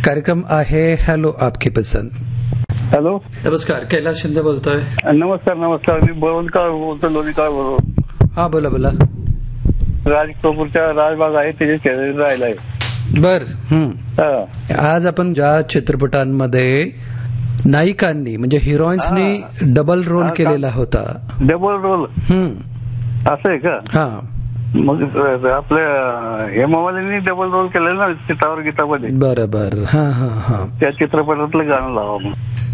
कार्यक्रम आहे हॅलो आपकी पसंद. हॅलो, नमस्कार, कैलास शिंदे बोलतोय. नमस्कार. मी बळवंतराव बोलतो, लोणीकर बरोबर. हा, बोला बोला. राजकोपूरच्या राजबाग आहे त्याच्या शेजारी राहिला आहे. बर. आज आपण ज्या चित्रपटांमध्ये नायिकांनी म्हणजे हिरोईन्सनी डबल रोल केलेला होता. डबल रोल असं आहे का? हा, मग आपल्या हेमामालिनी डबल रोल केलेला ना चित्रावर गीतामध्ये. बरोबर. हा हा हा, त्या चित्रपटातलं गाणं लावा मग.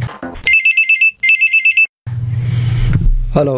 हॅलो,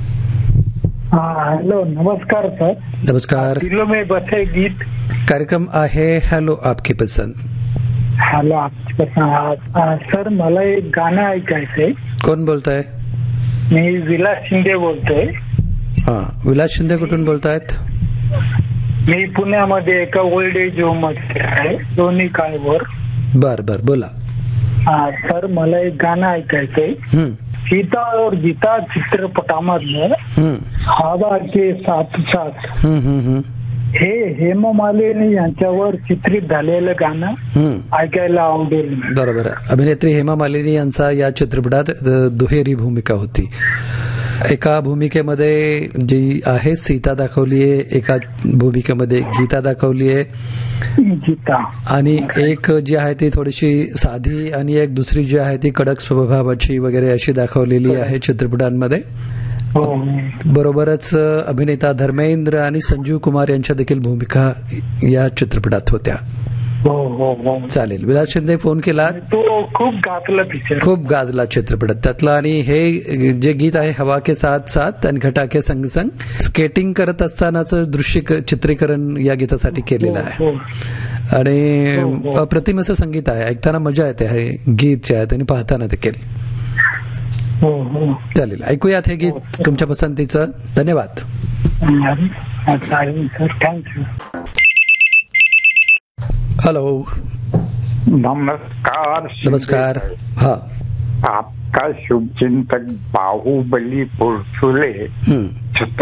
नमस्कार सर. नमस्कार. दिलो में बसे गीत. कार्यक्रम आहे हॅलो आपकी पसंद. हॅलो आपकी पसंद. सर, मला एक गाणं ऐकायचंय. कोण बोलताय? मी विलास शिंदे बोलतोय. हा, विलास शिंदे कुठून बोलतायत? मी पुण्यामध्ये एका ओल्ड एज होम मध्ये आहे, दोन्ही काळवर. बर बर, बोला. हा सर, मला एक गाणं ऐकायचंय. सीता और गीता चित्रपटामधलं हवा के साथ साथ हे हेमामालिनी यांच्यावर चित्रित झालेलं गाणं ऐकायला आवडेल. बरोबर. अभिनेत्री हेमा मालिनी यांचा या चित्रपटात दुहेरी भूमिका होती. एका भूमिकेमध्ये जी आहे सीता दाखवलीये, एका भूमिकेमध्ये गीता दाखवलीये. गीता आणि एक जी आहे ती थोडीशी साधी आणि एक दुसरी जी आहे ती कडक स्वभावाची वगैरे अशी दाखवलेली आहे चित्रपटांमध्ये. बरोबरच अभिनेता धर्मेंद्र आणि संजीव कुमार यांच्या देखील भूमिका या चित्रपटात होत्या. चालेल. विलास शिंदे फोन केला. तो खूप गाजला पिक्चर, खूप गाजला चित्रपट त्यातला. आणि हे जे गीत आहे हवा के साथ साथ आणि घटाके संग संग स्केटिंग करत असतानाचं दृश्य चित्रीकरण या गीतासाठी केलेलं आहे. आणि अप्रतिम असं संगीत आहे, ऐकताना मजा येते आहे गीत जे आहे आणि पाहताना देखील. चालेल, ऐकूयात हे गीत तुमच्या पसंतीचं. धन्यवाद. थँक्यू. हेलो, नमस्कार. नमस्कार. हाँ, आपका शुभचिंतक बाहुबली पुरसुले